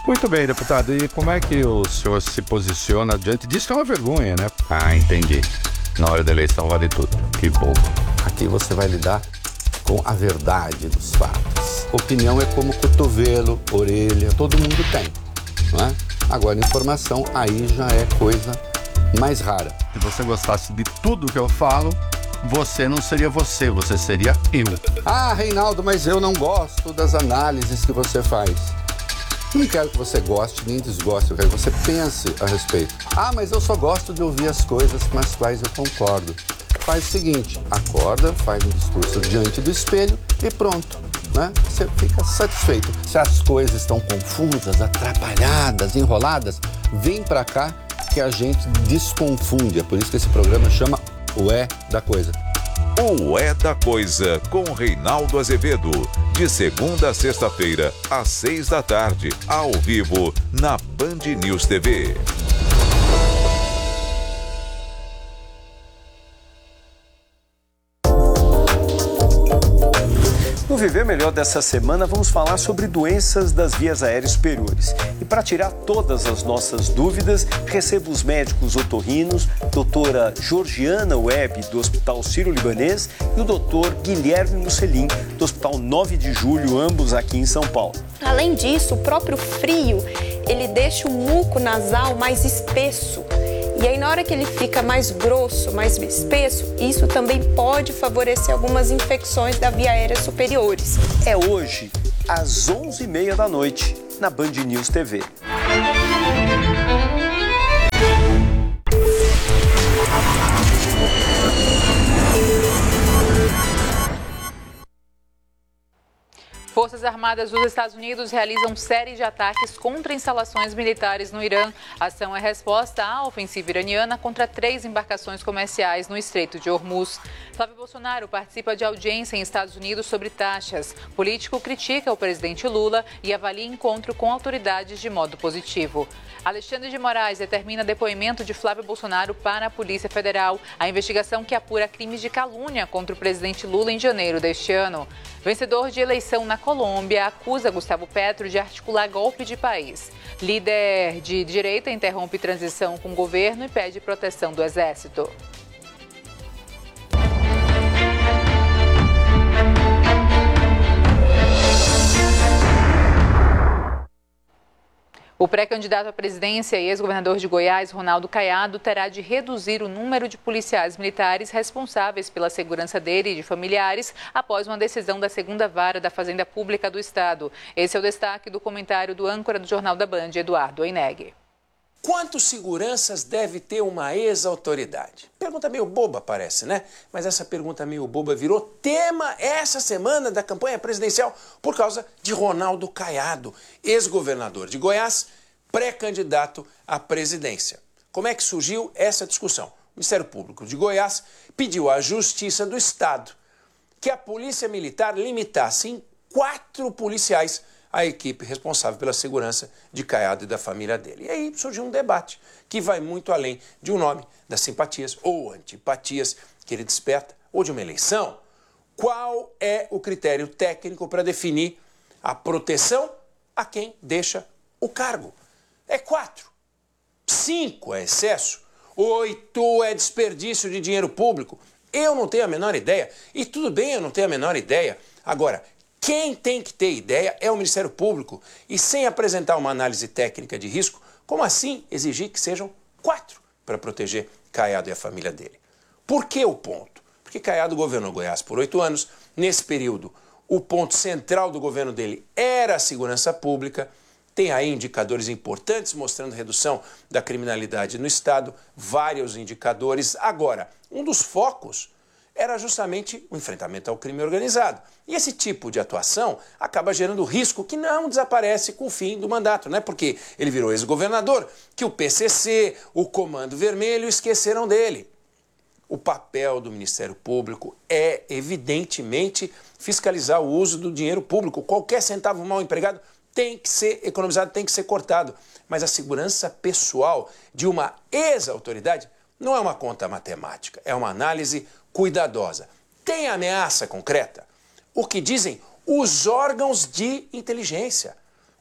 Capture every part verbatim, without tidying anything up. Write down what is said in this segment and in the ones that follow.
Muito bem, deputado. E como é que o senhor se posiciona diante disso? Que é uma vergonha, né? Ah, entendi. Na hora da eleição vale tudo. Que bobo. Aqui você vai lidar com a verdade dos fatos. Opinião é como cotovelo, orelha, todo mundo tem, não é? Agora, informação aí já é coisa mais rara. Se você gostasse de tudo que eu falo, você não seria você, você seria eu. Ah, Reinaldo, mas eu não gosto das análises que você faz. Não quero que você goste nem desgoste, eu quero que você pense a respeito. Ah, mas eu só gosto de ouvir as coisas com as quais eu concordo. Faz o seguinte, acorda, faz um discurso diante do espelho e pronto, né? Você fica satisfeito. Se as coisas estão confusas, atrapalhadas, enroladas, vem pra cá que a gente desconfunde. É por isso que esse programa chama O É da Coisa. O É da Coisa, com Reinaldo Azevedo. De segunda a sexta-feira, às seis da tarde, ao vivo, na Band News T V. No Viver Melhor dessa semana, vamos falar sobre doenças das vias aéreas superiores. E para tirar todas as nossas dúvidas, recebo os médicos otorrinos, doutora Georgiana Webb, do Hospital Sírio-Libanês, e o doutor Guilherme Musselin, do Hospital nove de julho, ambos aqui em São Paulo. Além disso, o próprio frio, ele deixa o muco nasal mais espesso. E aí, na hora que ele fica mais grosso, mais espesso, isso também pode favorecer algumas infecções da via aérea superiores. É hoje, às onze e meia da noite, na Band News T V. Forças Armadas dos Estados Unidos realizam série de ataques contra instalações militares no Irã. A ação é resposta à ofensiva iraniana contra três embarcações comerciais no Estreito de Hormuz. Flávio Bolsonaro participa de audiência em Estados Unidos sobre taxas. Político critica o presidente Lula e avalia encontro com autoridades de modo positivo. Alexandre de Moraes determina depoimento de Flávio Bolsonaro para a Polícia Federal. A investigação que apura crimes de calúnia contra o presidente Lula em janeiro deste ano. Vencedor de eleição na Colômbia acusa Gustavo Petro de articular golpe de país. Líder de direita interrompe transição com o governo e pede proteção do Exército. O pré-candidato à presidência e ex-governador de Goiás, Ronaldo Caiado, terá de reduzir o número de policiais militares responsáveis pela segurança dele e de familiares após uma decisão da segunda vara da Fazenda Pública do Estado. Esse é o destaque do comentário do âncora do Jornal da Band, Eduardo Oineg. Quantos seguranças deve ter uma ex-autoridade? Pergunta meio boba, parece, né? Mas essa pergunta meio boba virou tema essa semana da campanha presidencial por causa de Ronaldo Caiado, ex-governador de Goiás, pré-candidato à presidência. Como é que surgiu essa discussão? O Ministério Público de Goiás pediu à Justiça do Estado que a Polícia Militar limitasse em quatro policiais a equipe responsável pela segurança de Caiado e da família dele. E aí surgiu um debate que vai muito além de um nome, das simpatias ou antipatias que ele desperta, ou de uma eleição. Qual é o critério técnico para definir a proteção a quem deixa o cargo? É quatro. Cinco é excesso. Oito é desperdício de dinheiro público. Eu não tenho a menor ideia. E tudo bem, eu não tenho a menor ideia. Agora, quem tem que ter ideia é o Ministério Público. E sem apresentar uma análise técnica de risco, como assim exigir que sejam quatro para proteger Caiado e a família dele? Por que o ponto? Porque Caiado governou Goiás por oito anos. Nesse período, o ponto central do governo dele era a segurança pública. Tem aí indicadores importantes mostrando redução da criminalidade no Estado, vários indicadores. Agora, um dos focos era justamente o enfrentamento ao crime organizado. E esse tipo de atuação acaba gerando risco que não desaparece com o fim do mandato, não é porque ele virou ex-governador que o P C C, o Comando Vermelho esqueceram dele. O papel do Ministério Público é, evidentemente, fiscalizar o uso do dinheiro público. Qualquer centavo mal empregado tem que ser economizado, tem que ser cortado. Mas a segurança pessoal de uma ex-autoridade não é uma conta matemática, é uma análise cuidadosa. Tem ameaça concreta? O que dizem os órgãos de inteligência.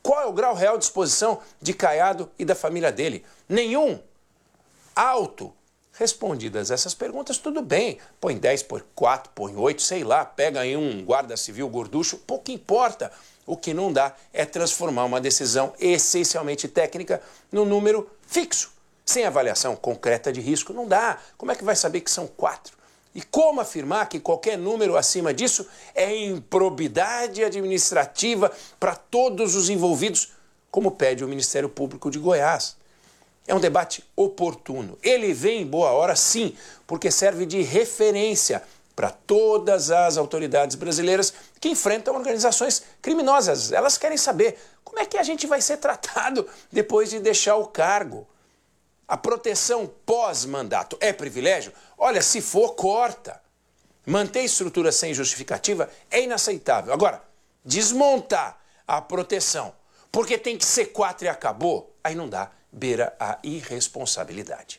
Qual é o grau real de exposição de Caiado e da família dele? Nenhum. Alto. Respondidas essas perguntas, tudo bem. Põe dez, põe quatro, põe oito, sei lá. Pega aí um guarda civil gorducho, pouco importa. O que não dá é transformar uma decisão essencialmente técnica num número fixo. Sem avaliação concreta de risco, não dá. Como é que vai saber que são quatro? E como afirmar que qualquer número acima disso é improbidade administrativa para todos os envolvidos, como pede o Ministério Público de Goiás? É um debate oportuno. Ele vem em boa hora, sim, porque serve de referência para todas as autoridades brasileiras que enfrentam organizações criminosas. Elas querem saber como é que a gente vai ser tratado depois de deixar o cargo. A proteção pós-mandato é privilégio? Olha, se for, corta. Manter estrutura sem justificativa é inaceitável. Agora, desmontar a proteção porque tem que ser quatro e acabou, aí não dá, beira a irresponsabilidade.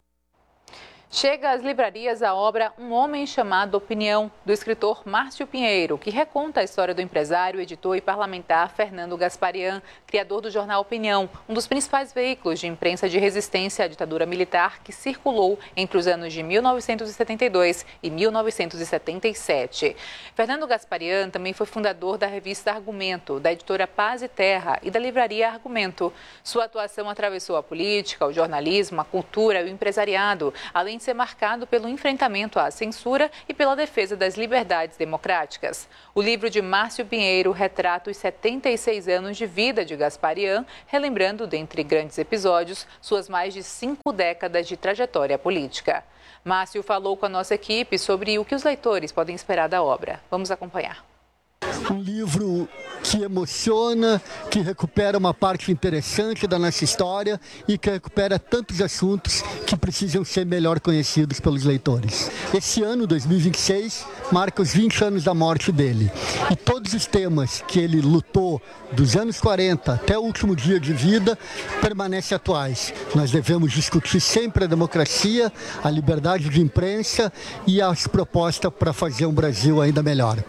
Chega às livrarias a obra Um Homem Chamado Opinião, do escritor Márcio Pinheiro, que reconta a história do empresário, editor e parlamentar Fernando Gasparian, criador do jornal Opinião, um dos principais veículos de imprensa de resistência à ditadura militar que circulou entre os anos de mil novecentos e setenta e dois e mil novecentos e setenta e sete. Fernando Gasparian também foi fundador da revista Argumento, da editora Paz e Terra e da livraria Argumento. Sua atuação atravessou a política, o jornalismo, a cultura e o empresariado, além de ser marcado pelo enfrentamento à censura e pela defesa das liberdades democráticas. O livro de Márcio Pinheiro retrata os setenta e seis anos de vida de Gasparian, relembrando, dentre grandes episódios, suas mais de cinco décadas de trajetória política. Márcio falou com a nossa equipe sobre o que os leitores podem esperar da obra. Vamos acompanhar. Um livro que emociona, que recupera uma parte interessante da nossa história e que recupera tantos assuntos que precisam ser melhor conhecidos pelos leitores. Esse ano, dois mil e vinte e seis, marca os vinte anos da morte dele. E todos os temas que ele lutou dos anos quarenta até o último dia de vida permanecem atuais. Nós devemos discutir sempre a democracia, a liberdade de imprensa e as propostas para fazer um Brasil ainda melhor.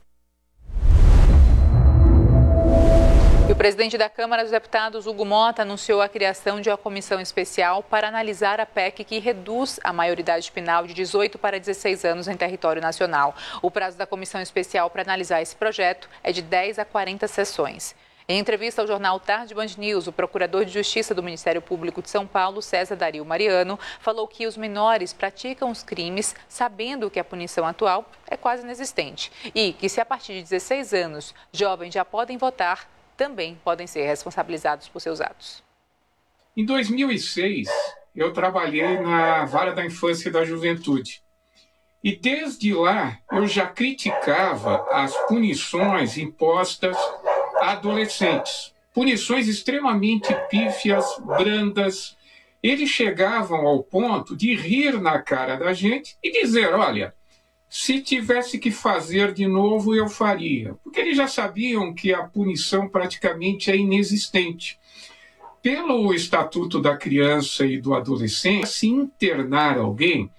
E o presidente da Câmara dos Deputados, Hugo Motta, anunciou a criação de uma comissão especial para analisar a P E C que reduz a maioridade penal de dezoito para dezesseis anos em território nacional. O prazo da comissão especial para analisar esse projeto é de dez a quarenta sessões. Em entrevista ao jornal Tarde Band News, o procurador de Justiça do Ministério Público de São Paulo, César Dario Mariano, falou que os menores praticam os crimes sabendo que a punição atual é quase inexistente e que se a partir de dezesseis anos jovens já podem votar, também podem ser responsabilizados por seus atos. Em dois mil e seis, eu trabalhei na Vara da Infância e da Juventude. E desde lá, eu já criticava as punições impostas a adolescentes. Punições extremamente pífias, brandas. Eles chegavam ao ponto de rir na cara da gente e dizer, olha, se tivesse que fazer de novo, eu faria. Porque eles já sabiam que a punição praticamente é inexistente. Pelo Estatuto da Criança e do Adolescente, se internar alguém,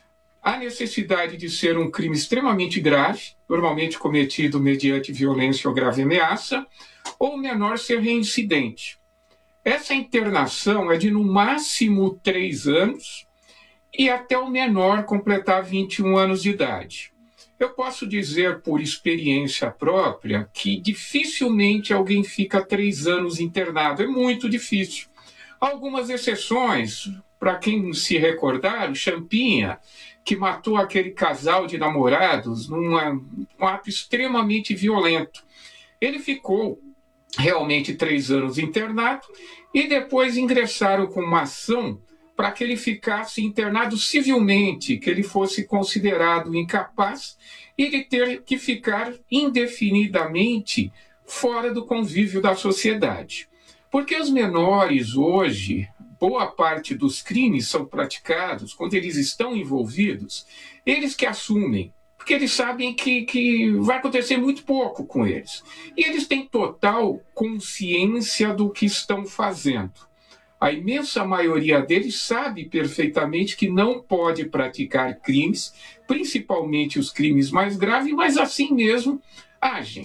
há necessidade de ser um crime extremamente grave, normalmente cometido mediante violência ou grave ameaça, ou o menor ser reincidente. Essa internação é de, no máximo, três anos, e até o menor completar vinte e um anos de idade. Eu posso dizer por experiência própria que dificilmente alguém fica três anos internado, é muito difícil. Algumas exceções, para quem se recordar, o Champinha, que matou aquele casal de namorados num um ato extremamente violento. Ele ficou realmente três anos internado e depois ingressaram com uma ação para que ele ficasse internado civilmente, que ele fosse considerado incapaz e de ter que ficar indefinidamente fora do convívio da sociedade. Porque os menores hoje, boa parte dos crimes são praticados, quando eles estão envolvidos, eles que assumem, porque eles sabem que, que vai acontecer muito pouco com eles. E eles têm total consciência do que estão fazendo. A imensa maioria deles sabe perfeitamente que não pode praticar crimes, principalmente os crimes mais graves, mas assim mesmo agem.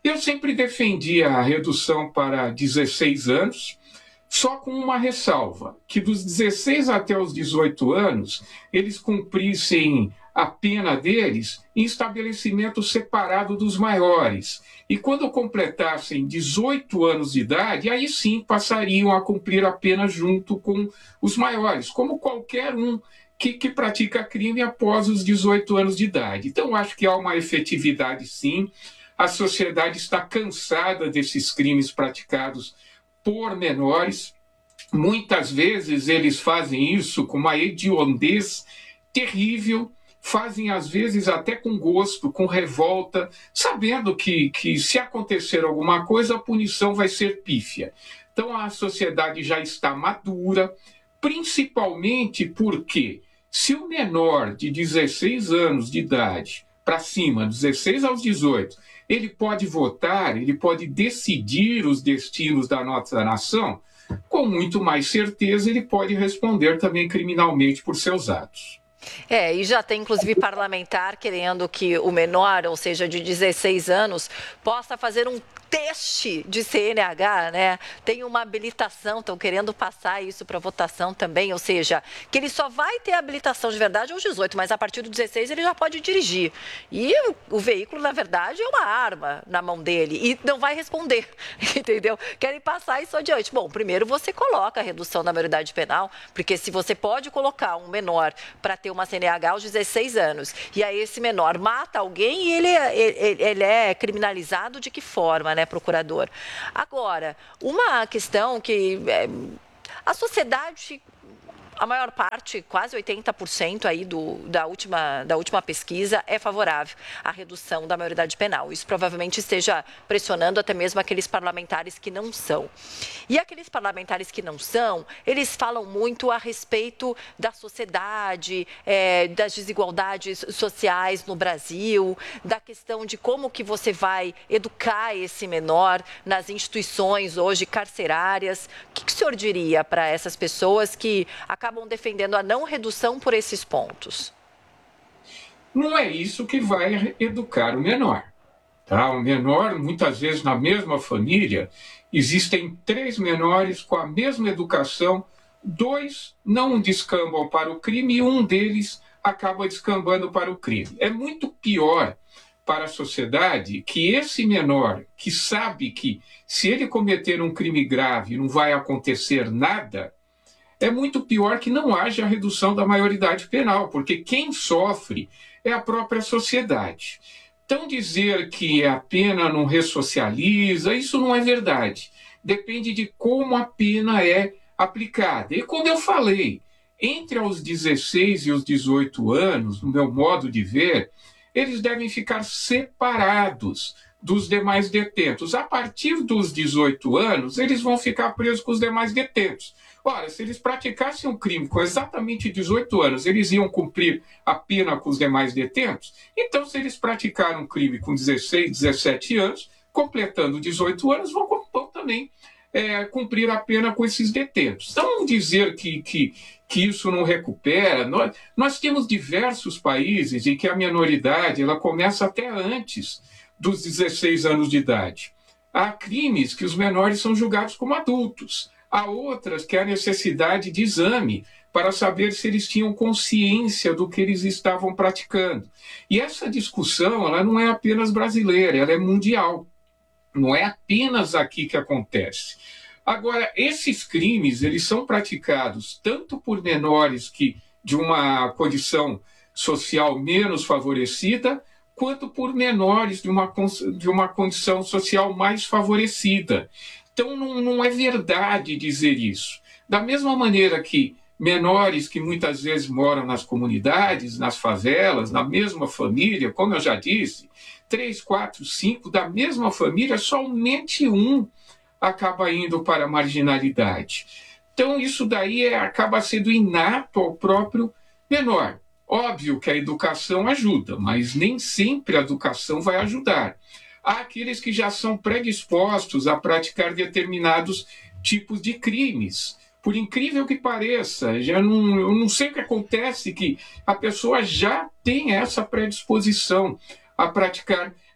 Eu sempre defendi a redução para dezesseis anos, só com uma ressalva, que dos dezesseis até os dezoito anos, eles cumprissem a pena deles em estabelecimento separado dos maiores. E quando completassem dezoito anos de idade, aí sim passariam a cumprir a pena junto com os maiores, como qualquer um que, que pratica crime após os dezoito anos de idade. Então, acho que há uma efetividade, sim. A sociedade está cansada desses crimes praticados por menores. Muitas vezes eles fazem isso com uma hediondez terrível, fazem às vezes até com gosto, com revolta, sabendo que, que se acontecer alguma coisa, a punição vai ser pífia. Então a sociedade já está madura, principalmente porque se o menor de dezesseis anos de idade para cima, dezesseis aos dezoito, ele pode votar, ele pode decidir os destinos da nossa nação, com muito mais certeza ele pode responder também criminalmente por seus atos. É, e já tem inclusive parlamentar querendo que o menor, ou seja, de dezesseis anos, possa fazer um teste de C N H, né? Tem uma habilitação, estão querendo passar isso para votação também, ou seja, que ele só vai ter habilitação de verdade aos dezoito, mas a partir dos dezesseis ele já pode dirigir. E o veículo, na verdade, é uma arma na mão dele e não vai responder, entendeu? Querem passar isso adiante. Bom, primeiro você coloca a redução da maioridade penal, porque se você pode colocar um menor para ter uma C N H aos dezesseis anos, e aí esse menor mata alguém e ele, ele, ele é criminalizado de que forma, né, procurador? Agora, uma questão que é, a sociedade, a maior parte, quase oitenta por cento aí do, da, última, da última pesquisa é favorável à redução da maioridade penal. Isso provavelmente esteja pressionando até mesmo aqueles parlamentares que não são. E aqueles parlamentares que não são, eles falam muito a respeito da sociedade, é, das desigualdades sociais no Brasil, da questão de como que você vai educar esse menor nas instituições hoje carcerárias. O que, que o senhor diria para essas pessoas que acabam defendendo a não redução por esses pontos? Não é isso que vai educar o menor. Tá? O menor, muitas vezes na mesma família, existem três menores com a mesma educação, dois não descambam para o crime e um deles acaba descambando para o crime. É muito pior para a sociedade que esse menor, que sabe que se ele cometer um crime grave não vai acontecer nada, é muito pior que não haja redução da maioridade penal, porque quem sofre é a própria sociedade. Então, dizer que a pena não ressocializa, isso não é verdade. Depende de como a pena é aplicada. E como eu falei, entre os dezesseis e os dezoito anos, no meu modo de ver, eles devem ficar separados dos demais detentos. A partir dos dezoito anos, eles vão ficar presos com os demais detentos. Ora, se eles praticassem um crime com exatamente dezoito anos, eles iam cumprir a pena com os demais detentos? Então, se eles praticaram um crime com dezesseis, dezessete anos, completando dezoito anos, vão, vão também é, cumprir a pena com esses detentos. Então, dizer que, que, que isso não recupera, nós, nós temos diversos países em que a minoridade ela começa até antes dos dezesseis anos de idade. Há crimes que os menores são julgados como adultos. Há outras que há necessidade de exame para saber se eles tinham consciência do que eles estavam praticando. E essa discussão ela não é apenas brasileira, ela é mundial. Não é apenas aqui que acontece. Agora, esses crimes eles são praticados tanto por menores que de uma condição social menos favorecida, quanto por menores de uma, de uma condição social mais favorecida. Então, não, não é verdade dizer isso. Da mesma maneira que menores que muitas vezes moram nas comunidades, nas favelas, na mesma família, como eu já disse, três, quatro, cinco da mesma família, somente um acaba indo para a marginalidade. Então, isso daí é, acaba sendo inato ao próprio menor. Óbvio que a educação ajuda, mas nem sempre a educação vai ajudar. Há aqueles que já são predispostos a praticar determinados tipos de crimes. Por incrível que pareça, já não, eu não sei o que acontece, que a pessoa já tem essa predisposição a praticar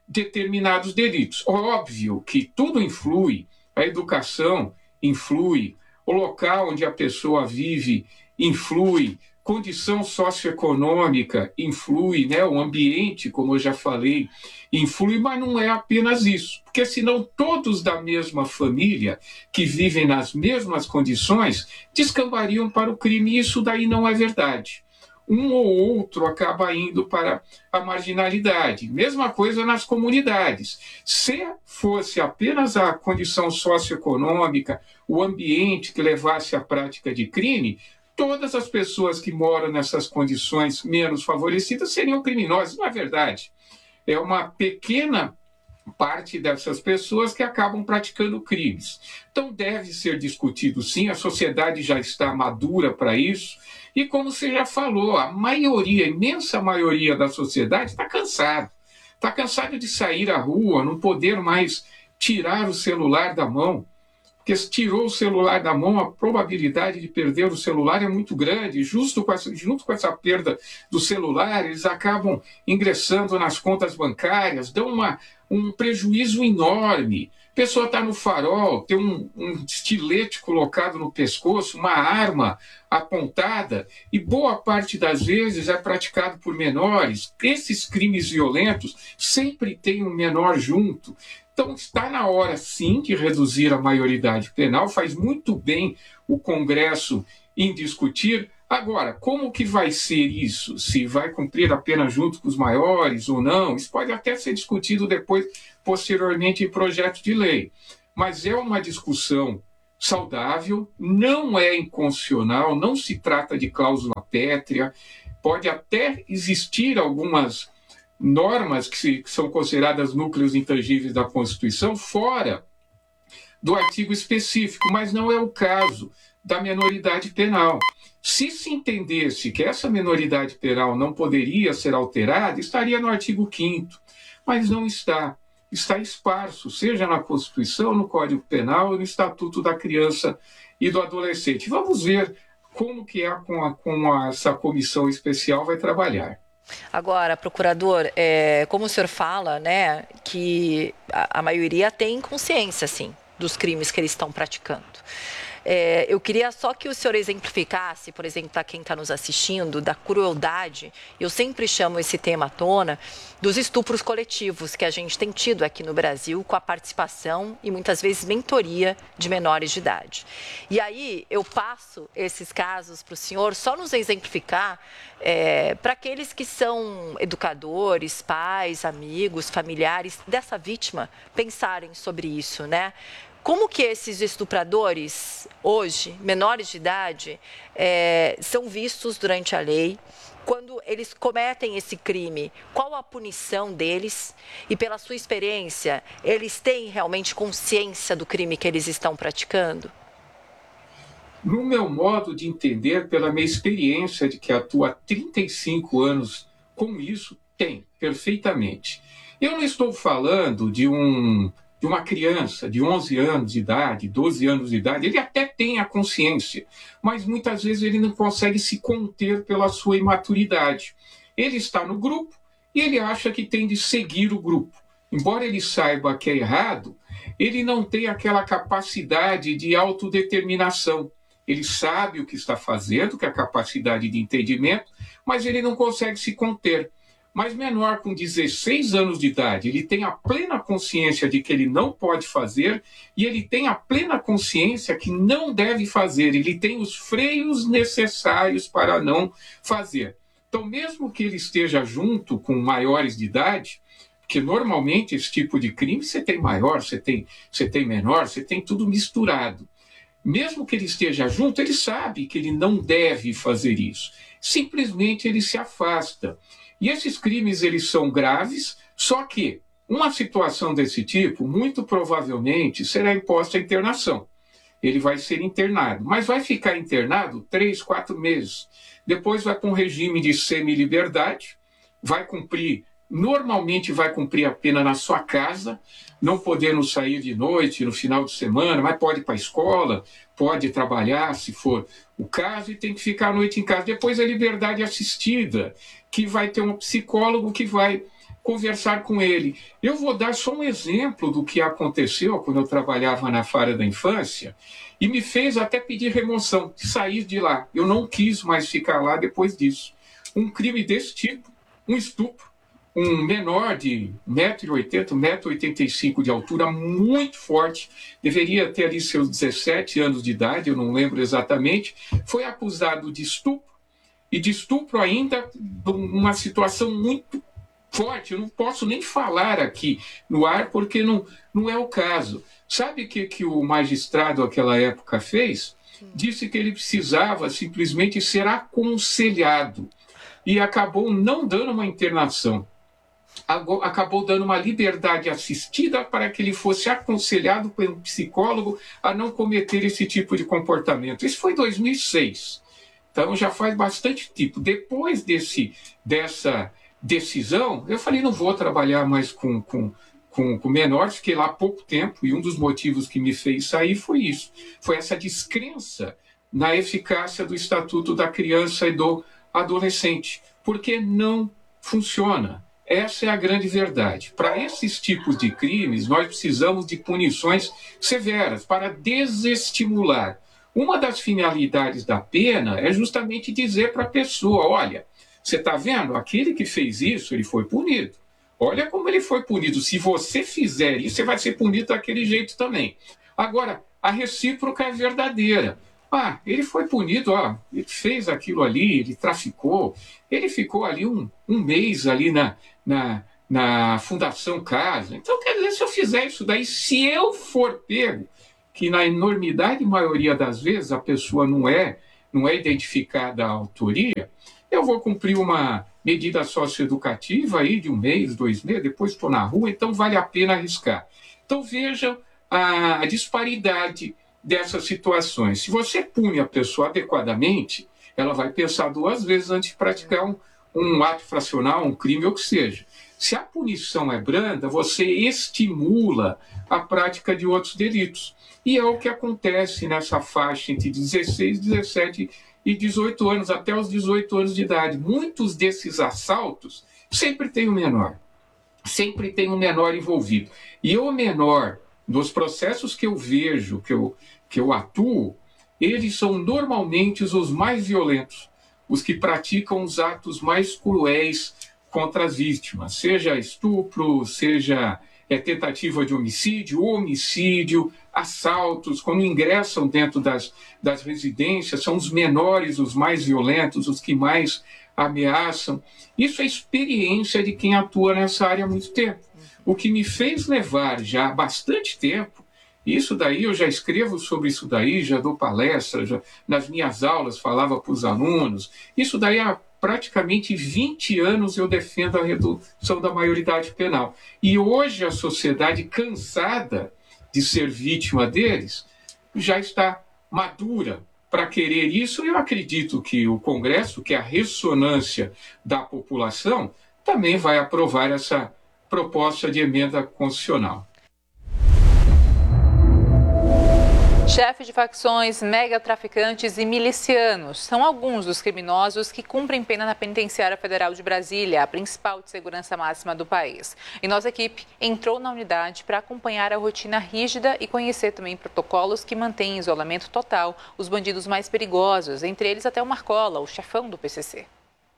determinados delitos. Óbvio que tudo influi, a educação influi, o local onde a pessoa vive influi, condição socioeconômica influi, né? O ambiente, como eu já falei, influi, mas não é apenas isso, porque senão todos da mesma família, que vivem nas mesmas condições, descambariam para o crime, e isso daí não é verdade. Um ou outro acaba indo para a marginalidade. Mesma coisa nas comunidades. Se fosse apenas a condição socioeconômica, o ambiente que levasse à prática de crime, todas as pessoas que moram nessas condições menos favorecidas seriam criminosas. Não é verdade. É uma pequena parte dessas pessoas que acabam praticando crimes. Então deve ser discutido sim, a sociedade já está madura para isso, e como você já falou, a maioria, a imensa maioria da sociedade está cansada. Está cansada de sair à rua, não poder mais tirar o celular da mão. Porque se tirou o celular da mão, a probabilidade de perder o celular é muito grande. Justo com essa, junto com essa perda do celular, eles acabam ingressando nas contas bancárias, dão uma, um prejuízo enorme. A pessoa está no farol, tem um, um estilete colocado no pescoço, uma arma apontada, e boa parte das vezes é praticado por menores. Esses crimes violentos sempre tem um menor junto. Então, está na hora, sim, de reduzir a maioridade penal. Faz muito bem o Congresso em discutir. Agora, como que vai ser isso? Se vai cumprir a pena junto com os maiores ou não? Isso pode até ser discutido depois, posteriormente, em projeto de lei. Mas é uma discussão saudável, não é inconstitucional, não se trata de cláusula pétrea. Pode até existir algumas normas que, se, que são consideradas núcleos intangíveis da Constituição fora do artigo específico, mas não é o caso da menoridade penal. Se se entendesse que essa menoridade penal não poderia ser alterada, estaria no artigo quinto, mas não está. Está esparso, seja na Constituição, no Código Penal e no Estatuto da Criança e do Adolescente. Vamos ver como que é com, a, com a, essa comissão especial vai trabalhar. Agora, procurador, é, como o senhor fala, né, que a, a maioria tem consciência, sim, dos crimes que eles estão praticando. É, eu queria só que o senhor exemplificasse, por exemplo, para quem está nos assistindo, da crueldade, eu sempre chamo esse tema à tona, dos estupros coletivos que a gente tem tido aqui no Brasil com a participação e muitas vezes mentoria de menores de idade. E aí eu passo esses casos para o senhor só nos exemplificar é, para aqueles que são educadores, pais, amigos, familiares dessa vítima pensarem sobre isso, né? Como que esses estupradores, hoje, menores de idade, é, são vistos durante a lei? Quando eles cometem esse crime, qual a punição deles? E pela sua experiência, eles têm realmente consciência do crime que eles estão praticando? No meu modo de entender, pela minha experiência de que atuo há trinta e cinco anos com isso, tem, perfeitamente. Eu não estou falando de um... de uma criança de onze anos de idade, doze anos de idade, ele até tem a consciência, mas muitas vezes ele não consegue se conter pela sua imaturidade. Ele está no grupo e ele acha que tem de seguir o grupo. Embora ele saiba que é errado, ele não tem aquela capacidade de autodeterminação. Ele sabe o que está fazendo, que é a capacidade de entendimento, mas ele não consegue se conter. Mas menor com dezesseis anos de idade, ele tem a plena consciência de que ele não pode fazer e ele tem a plena consciência que não deve fazer. Ele tem os freios necessários para não fazer. Então, mesmo que ele esteja junto com maiores de idade, porque normalmente esse tipo de crime você tem maior, você tem, você tem menor, você tem tudo misturado. Mesmo que ele esteja junto, ele sabe que ele não deve fazer isso. Simplesmente ele se afasta. E esses crimes, eles são graves, só que uma situação desse tipo, muito provavelmente, será imposta a internação. Ele vai ser internado, mas vai ficar internado três, quatro meses. Depois vai para um regime de semi-liberdade, vai cumprir, normalmente vai cumprir a pena na sua casa, não podendo sair de noite, no final de semana, mas pode ir para a escola, pode trabalhar, se for o caso, e tem que ficar a noite em casa. Depois a liberdade assistida, que vai ter um psicólogo que vai conversar com ele. Eu vou dar só um exemplo do que aconteceu quando eu trabalhava na Vara da Infância e me fez até pedir remoção, sair de lá. Eu não quis mais ficar lá depois disso. Um crime desse tipo, um estupro, um menor de um metro e oitenta, um metro e oitenta e cinco de altura, muito forte, deveria ter ali seus dezessete anos de idade, eu não lembro exatamente, foi acusado de estupro, e de estupro ainda numa situação muito forte. Eu não posso nem falar aqui no ar porque não, não é o caso. Sabe o que, que o magistrado naquela época fez? Disse que ele precisava simplesmente ser aconselhado e acabou não dando uma internação. Acabou dando uma liberdade assistida para que ele fosse aconselhado pelo psicólogo a não cometer esse tipo de comportamento. Isso foi em dois mil e seis. Então já faz bastante tempo. Depois desse, dessa decisão, eu falei, não vou trabalhar mais com, com, com, com menores, fiquei lá há pouco tempo, e um dos motivos que me fez sair foi isso. Foi essa descrença na eficácia do Estatuto da Criança e do Adolescente, porque não funciona. Essa é a grande verdade. Para esses tipos de crimes, nós precisamos de punições severas para desestimular. Uma das finalidades da pena é justamente dizer para a pessoa, olha, você está vendo? Aquele que fez isso, ele foi punido. Olha como ele foi punido. Se você fizer isso, você vai ser punido daquele jeito também. Agora, a recíproca é verdadeira. Ah, ele foi punido, ó, ele fez aquilo ali, ele traficou, ele ficou ali um, um mês ali na, na, na Fundação Casa. Então, quer dizer, se eu fizer isso daí, se eu for pego, que na enormidade maioria das vezes a pessoa não é, não é identificada a autoria, eu vou cumprir uma medida socioeducativa aí de um mês, dois meses, depois estou na rua, então vale a pena arriscar. Então vejam a, a disparidade dessas situações. Se você pune a pessoa adequadamente, ela vai pensar duas vezes antes de praticar um, um ato infracional, um crime ou o que seja. Se a punição é branda, você estimula a prática de outros delitos. E é o que acontece nessa faixa entre dezesseis, dezessete e dezoito anos, até os dezoito anos de idade. Muitos desses assaltos sempre tem um menor. Sempre tem um menor envolvido. E o menor, dos processos que eu vejo, que eu, que eu atuo, eles são normalmente os mais violentos, os que praticam os atos mais cruéis contra as vítimas, seja estupro, seja é, tentativa de homicídio, homicídio, assaltos, quando ingressam dentro das, das residências, são os menores, os mais violentos, os que mais ameaçam. Isso é experiência de quem atua nessa área há muito tempo. O que me fez levar já há bastante tempo, isso daí eu já escrevo sobre isso daí, já dou palestra, já, nas minhas aulas falava para os alunos, isso daí há praticamente vinte anos eu defendo a redução da maioridade penal. E hoje a sociedade, cansada de ser vítima deles, já está madura para querer isso. Eu acredito que o Congresso, que é a ressonância da população, também vai aprovar essa proposta de emenda constitucional. Chefes de facções, megatraficantes e milicianos são alguns dos criminosos que cumprem pena na Penitenciária Federal de Brasília, a principal de segurança máxima do país. E nossa equipe entrou na unidade para acompanhar a rotina rígida e conhecer também protocolos que mantêm em isolamento total os bandidos mais perigosos, entre eles até o Marcola, o chefão do P C C.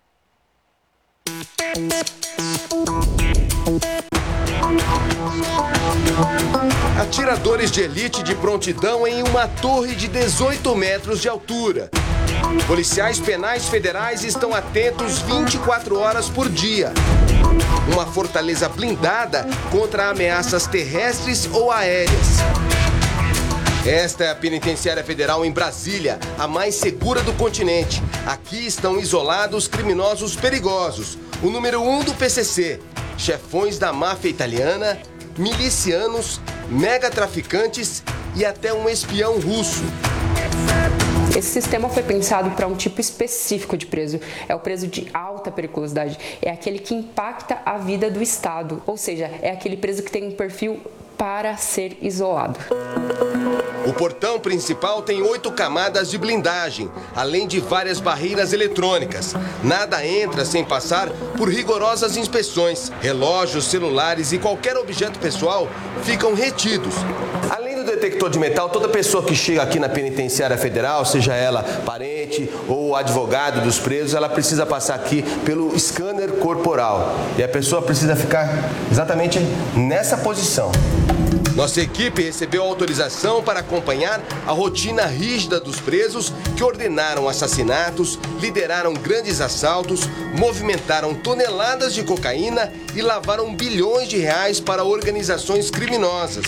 Atiradores de elite de prontidão em uma torre de dezoito metros de altura. Policiais penais federais estão atentos vinte e quatro horas por dia. Uma fortaleza blindada contra ameaças terrestres ou aéreas. Esta é a Penitenciária Federal em Brasília, a mais segura do continente. Aqui estão isolados criminosos perigosos. O número um do P C C, chefões da máfia italiana, milicianos, megatraficantes e até um espião russo. Esse sistema foi pensado para um tipo específico de preso. É o preso de alta periculosidade. É aquele que impacta a vida do Estado. Ou seja, é aquele preso que tem um perfil para ser isolado. O portão principal tem oito camadas de blindagem, além de várias barreiras eletrônicas. Nada entra sem passar por rigorosas inspeções. Relógios, celulares e qualquer objeto pessoal ficam retidos. Além do detector de metal, toda pessoa que chega aqui na penitenciária federal, seja ela parente ou advogado dos presos, ela precisa passar aqui pelo scanner corporal. E a pessoa precisa ficar exatamente nessa posição. Nossa equipe recebeu autorização para acompanhar a rotina rígida dos presos que ordenaram assassinatos, lideraram grandes assaltos, movimentaram toneladas de cocaína e lavaram bilhões de reais para organizações criminosas.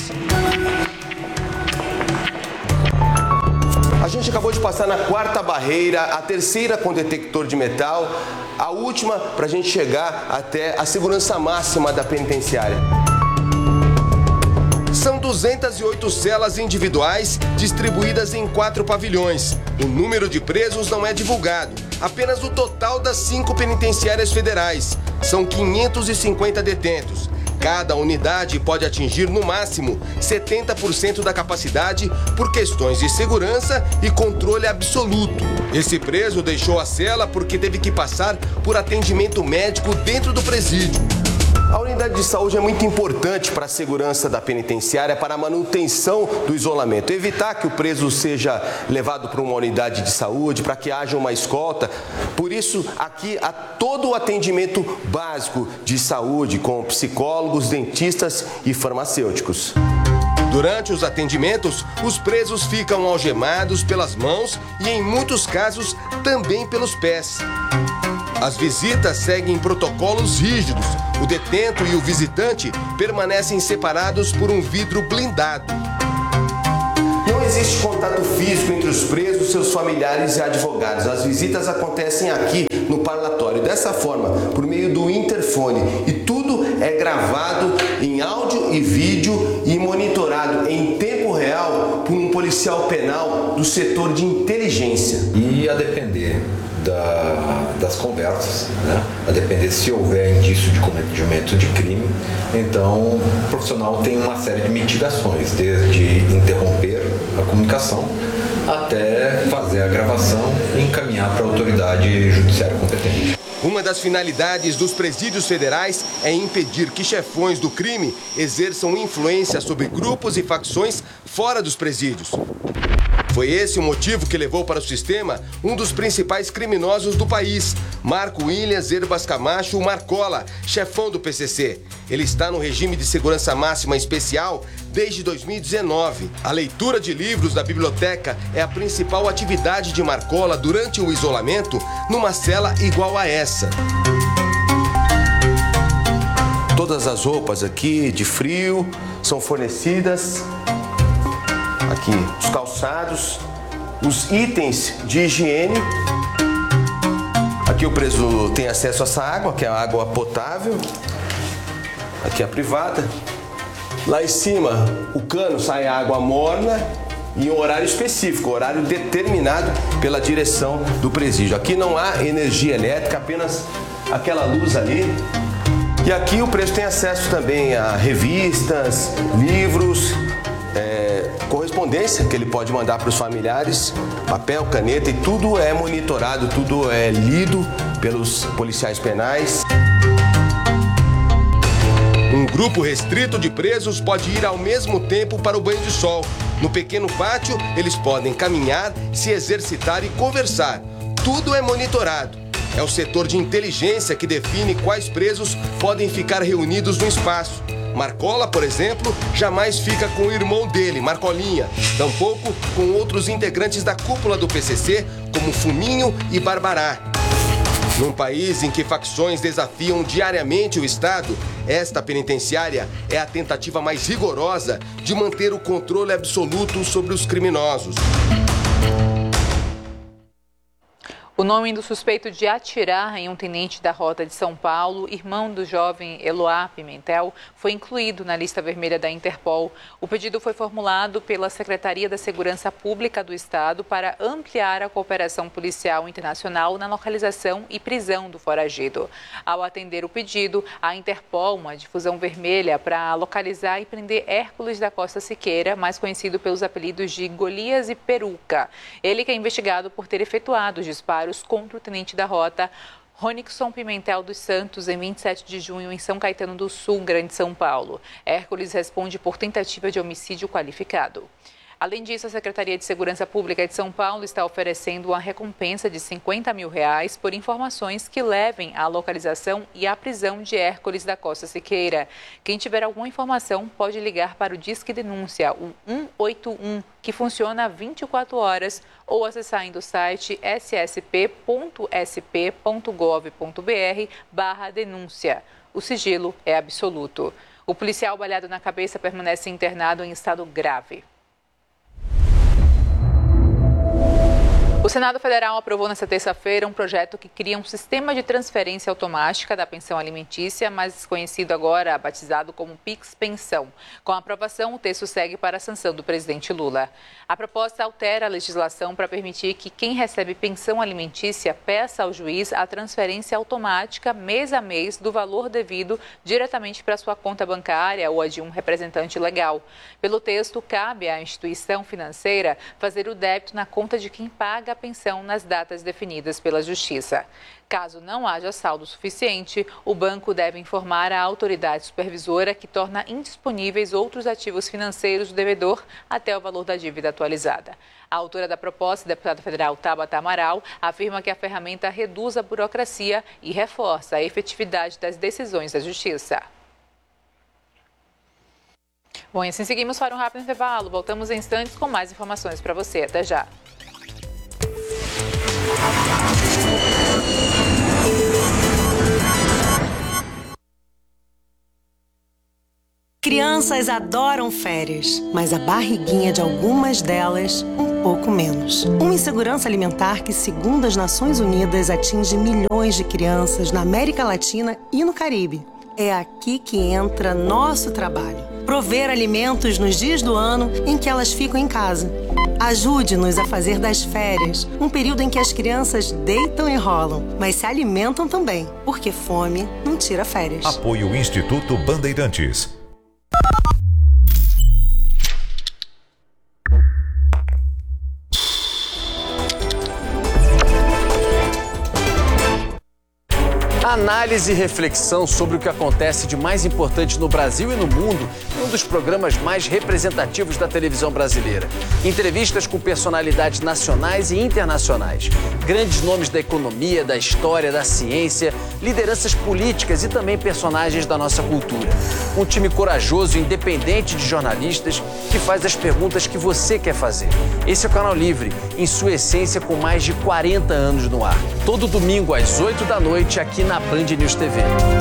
A gente acabou de passar na quarta barreira, a terceira com detector de metal, a última para a gente chegar até a segurança máxima da penitenciária. São duzentas e oito celas individuais distribuídas em quatro pavilhões. O número de presos não é divulgado, apenas o total das cinco penitenciárias federais. São quinhentos e cinquenta detentos. Cada unidade pode atingir, no máximo, setenta por cento da capacidade por questões de segurança e controle absoluto. Esse preso deixou a cela porque teve que passar por atendimento médico dentro do presídio. A unidade de saúde é muito importante para a segurança da penitenciária, para a manutenção do isolamento. Evitar que o preso seja levado para uma unidade de saúde, para que haja uma escolta. Por isso, aqui há todo o atendimento básico de saúde, com psicólogos, dentistas e farmacêuticos. Durante os atendimentos, os presos ficam algemados pelas mãos e, em muitos casos, também pelos pés. As visitas seguem protocolos rígidos. O detento e o visitante permanecem separados por um vidro blindado. Não existe contato físico entre os presos, seus familiares e advogados. As visitas acontecem aqui no parlatório, dessa forma, por meio do interfone. E tudo é gravado em áudio e vídeo e monitorado em tempo real por um policial penal do setor de inteligência. E a depender Da, das conversas, né? A depender se houver indício de cometimento de crime, então o profissional tem uma série de mitigações, desde interromper a comunicação até fazer a gravação e encaminhar para a autoridade judiciária competente. Uma das finalidades dos presídios federais é impedir que chefões do crime exerçam influência sobre grupos e facções fora dos presídios. Foi esse o motivo que levou para o sistema um dos principais criminosos do país, Marco Williams Herbas Camacho Marcola, chefão do P C C. Ele está no regime de segurança máxima especial desde dois mil e dezenove. A leitura de livros da biblioteca é a principal atividade de Marcola durante o isolamento numa cela igual a essa. Todas as roupas aqui de frio são fornecidas. Aqui, os calçados, os itens de higiene. Aqui o preso tem acesso a essa água, que é a água potável. Aqui a privada. Lá em cima, o cano sai água morna em um horário específico, horário determinado pela direção do presídio. Aqui não há energia elétrica, apenas aquela luz ali. E aqui o preso tem acesso também a revistas, livros, É, correspondência que ele pode mandar para os familiares, papel, caneta, e tudo é monitorado, tudo é lido pelos policiais penais. Um grupo restrito de presos pode ir ao mesmo tempo para o banho de sol. No pequeno pátio, eles podem caminhar, se exercitar e conversar. Tudo é monitorado. É o setor de inteligência que define quais presos podem ficar reunidos no espaço. Marcola, por exemplo, jamais fica com o irmão dele, Marcolinha, tampouco com outros integrantes da cúpula do P C C, como Fuminho e Barbará. Num país em que facções desafiam diariamente o Estado, esta penitenciária é a tentativa mais rigorosa de manter o controle absoluto sobre os criminosos. O nome do suspeito de atirar em um tenente da Rota de São Paulo, irmão do jovem Eloá Pimentel, foi incluído na lista vermelha da Interpol. O pedido foi formulado pela Secretaria da Segurança Pública do Estado para ampliar a cooperação policial internacional na localização e prisão do foragido. Ao atender o pedido, a Interpol, uma difusão vermelha para localizar e prender Hércules da Costa Siqueira, mais conhecido pelos apelidos de Golias e Peruca. Ele que é investigado por ter efetuado os disparos contra o tenente da Rota, Ronixon Pimentel dos Santos, em vinte e sete de junho, em São Caetano do Sul, Grande São Paulo. Hércules responde por tentativa de homicídio qualificado. Além disso, a Secretaria de Segurança Pública de São Paulo está oferecendo uma recompensa de cinquenta mil reais por informações que levem à localização e à prisão de Hércules da Costa Siqueira. Quem tiver alguma informação pode ligar para o Disque Denúncia, o um oito um, que funciona vinte e quatro horas, ou acessar o site s s p ponto s p ponto gov ponto b r barra denúncia. O sigilo é absoluto. O policial baleado na cabeça permanece internado em estado grave. O Senado Federal aprovou nesta terça-feira um projeto que cria um sistema de transferência automática da pensão alimentícia, mais conhecido agora, batizado como Pix Pensão. Com a aprovação, o texto segue para a sanção do presidente Lula. A proposta altera a legislação para permitir que quem recebe pensão alimentícia peça ao juiz a transferência automática, mês a mês, do valor devido diretamente para sua conta bancária ou a de um representante legal. Pelo texto, cabe à instituição financeira fazer o débito na conta de quem paga a pensão nas datas definidas pela Justiça. Caso não haja saldo suficiente, o banco deve informar a autoridade supervisora que torna indisponíveis outros ativos financeiros do devedor até o valor da dívida atualizada. A autora da proposta, a deputada federal Tabata Amaral, afirma que a ferramenta reduz a burocracia e reforça a efetividade das decisões da Justiça. Bom, e assim seguimos para um rápido intervalo. Voltamos em instantes com mais informações para você. Até já. Crianças adoram férias, mas a barriguinha de algumas delas um pouco menos. Uma insegurança alimentar que, segundo as Nações Unidas, atinge milhões de crianças na América Latina e no Caribe. É aqui que entra nosso trabalho. Prover alimentos nos dias do ano em que elas ficam em casa. Ajude-nos a fazer das férias um período em que as crianças deitam e rolam, mas se alimentam também, porque fome não tira férias. Apoio Instituto Bandeirantes. Análise e reflexão sobre o que acontece de mais importante no Brasil e no mundo em um dos programas mais representativos da televisão brasileira. Entrevistas com personalidades nacionais e internacionais, grandes nomes da economia, da história, da ciência, lideranças políticas e também personagens da nossa cultura. Um time corajoso e independente de jornalistas que faz as perguntas que você quer fazer. Esse é o Canal Livre, em sua essência com mais de quarenta anos no ar. Todo domingo às oito da noite aqui na Band News T V.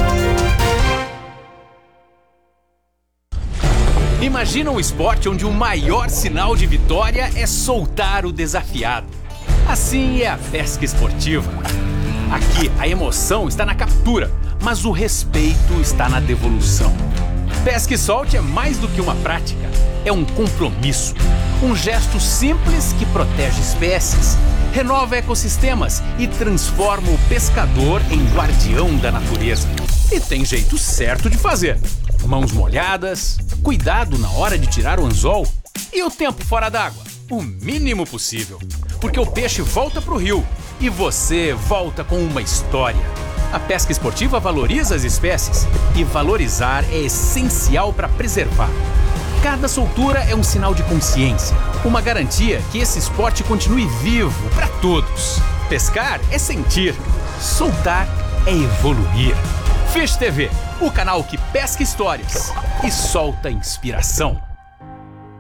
Imagina um esporte onde o maior sinal de vitória é soltar o desafiado. Assim é a pesca esportiva. Aqui, a emoção está na captura, mas o respeito está na devolução. Pesca e solte é mais do que uma prática, é um compromisso. Um gesto simples que protege espécies, renova ecossistemas e transforma o pescador em guardião da natureza. E tem jeito certo de fazer. Mãos molhadas, cuidado na hora de tirar o anzol e o tempo fora d'água, o mínimo possível. Porque o peixe volta pro rio e você volta com uma história. A pesca esportiva valoriza as espécies e valorizar é essencial para preservar. Cada soltura é um sinal de consciência, uma garantia que esse esporte continue vivo para todos. Pescar é sentir, soltar é evoluir. Fish T V, o canal que pesca histórias e solta inspiração.